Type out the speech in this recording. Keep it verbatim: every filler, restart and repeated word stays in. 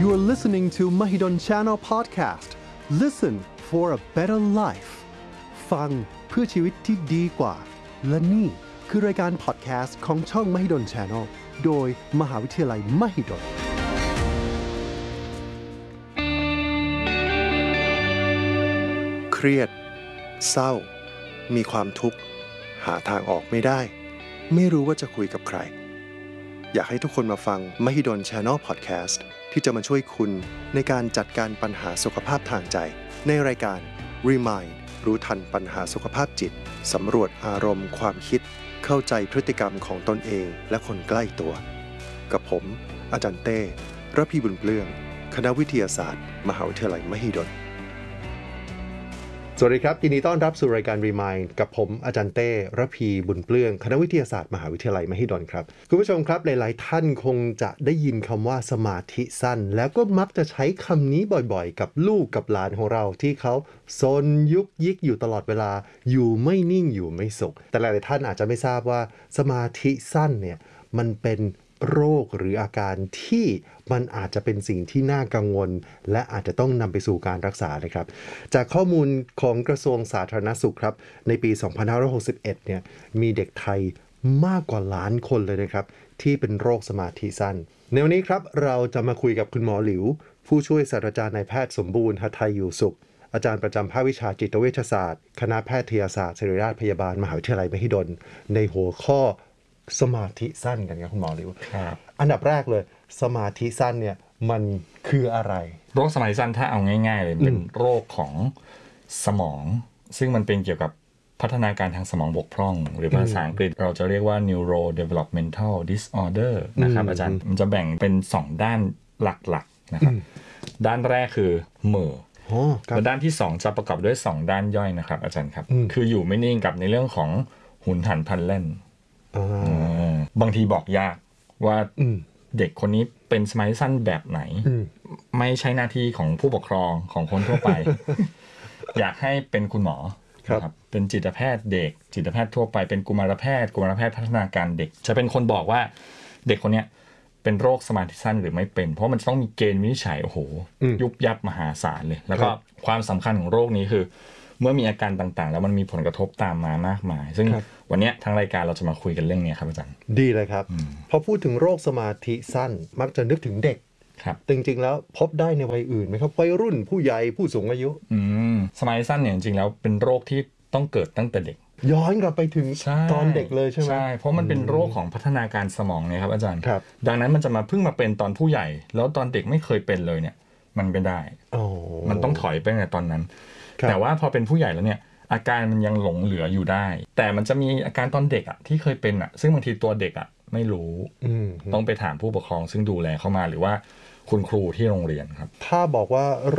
You're listening to Mahidol Channel Podcast. Listen for a better life. ฟังเพื่อชีวิตที่ดีกว่าและนี่คือรายการพอดแคสต์ของช่อง Mahidol Channel โดยมหาวิทยาลัย Mahidolเครียดเศร้ามีความทุกข์หาทางออกไม่ได้ไม่รู้ว่าจะคุยกับใครอยากให้ทุกคนมาฟัง Mahidol Channel Podcast ที่จะมาช่วยคุณในการจัดการปัญหาสุขภาพทางใจในรายการ Remind รู้ทันปัญหาสุขภาพจิตสำรวจอารมณ์ความคิดเข้าใจพฤติกรรมของตนเองและคนใกล้ตัวกับผมอาจารย์เต้ระพีบุญเปลื้องคณะวิทยาศาสตร์มหาวิทยาลัยมหิดลสวัสดีครับยินดีต้อนรับสู่รายการ Remind กับผมอาจารย์เต้ระพีบุญเปลื้องคณะวิทยาศาสตร์มหาวิทยาลัยมหิดลครับคุณผู้ชมครับหลายๆท่านคงจะได้ยินคำว่าสมาธิสั้นแล้วก็มักจะใช้คำนี้บ่อยๆกับลูกกับหลานของเราที่เขาซนยุกยิกอยู่ตลอดเวลาอยู่ไม่นิ่งอยู่ไม่สุขแต่หลายๆท่านอาจจะไม่ทราบว่าสมาธิสั้นเนี่ยมันเป็นโรคหรืออาการที่มันอาจจะเป็นสิ่งที่น่ากังวลและอาจจะต้องนำไปสู่การรักษานะครับจากข้อมูลของกระทรวงสาธารณสุขครับในปีสองพันห้าร้อยหกสิบเอ็ดเนี่ยมีเด็กไทยมากกว่าล้านคนเลยนะครับที่เป็นโรคสมาธิสั้นในวันนี้ครับเราจะมาคุยกับคุณหมอหลิวผู้ช่วยศาสตราจารย์นายแพทย์สมบูรณ์หทัยอยู่สุขอาจารย์ประจำภาควิชาจิตเวชศาสตร์คณะแพทยศาสตร์ศิริราชพยาบาลมหาวิทยาลัยมหิดลในหัวข้อสมาธิสั้นกันครับคุณหมอหลิวครับอันดับแรกเลยสมาธิสั้นเนี่ยมันคืออะไรโรคสมาธิสั้นถ้าเอาง่ายๆเลยเป็นโรคของสมองซึ่งมันเป็นเกี่ยวกับพัฒนาการทางสมองบกพร่องหรือภาษาอังกฤษเราจะเรียกว่า neurodevelopmental disorder นะครับอาจารย์มันจะแบ่งเป็นสองด้านหลักๆนะครับด้านแรกคือเหม่อและด้านที่สองจะประกอบด้วยสองด้านย่อยนะครับอาจารย์ครับคืออยู่ไม่นิ่งกับในเรื่องของหุนหันพลันแล่นบางทีบอกยากว่าเด็กคนนี้เป็นสมาธิสั้นแบบไหนไม่ใช่หน้าที่ของผู้ปกครองของคนทั่วไป อยากให้เป็นคุณหมอครับเป็นจิตแพทย์เด็กจิตแพทย์ทั่วไปเป็นกุมารแพทย์กุมารแพทย์พัฒนาการเด็กจะเป็นคนบอกว่าเด็กคนนี้เป็นโรคสมาธิสั้นหรือไม่เป็นเพราะมันต้องมีเกณฑ์วินิจฉัยโอ้โหยุบยับมหาศาลเลยแล้วก็ความสำคัญของโรคนี้คือเมื่อมีอาการต่างๆแล้วมันมีผลกระทบตามมามากมายซึ่งวันนี้ทางรายการเราจะมาคุยกันเรื่องนี้ครับอาจารย์ดีเลยครับพอพูดถึงโรคสมาธิสั้นมักจะนึกถึงเด็กครับจริงๆแล้วพบได้ในวัยอื่นไหมครับวัยรุ่นผู้ใหญ่ผู้สูงอายุอืมสมาธิสั้นเนี่ยจริงๆแล้วเป็นโรคที่ต้องเกิดตั้งแต่เด็กย้อนกลับไปถึงตอนเด็กเลยใช่ไหมใช่เพราะมันเป็นโรคของพัฒนาการสมองเนี่ยครับอาจารย์ดังนั้นมันจะมาเพิ่งมาเป็นตอนผู้ใหญ่แล้วตอนเด็กไม่เคยเป็นเลยเนี่ยมันไม่ได้มันต้องถอยไปในตอนนั้นแต่ว่าพอเป็นผู้ใหญ่แล้วเนี่ยอาการมันยังหลงเหลืออยู่ได้แต่มันจะมีอาการตอนเด็กอ่ะที่เคยเป็นอ่ะซึ่งบางทีตัวเด็กอ่ะไม่รู้ต้องไปถามผู้ปกครองซึ่งดูแลเข้ามาหรือว่าคุณครูที่โรงเรียนครับถ้าบอกว่า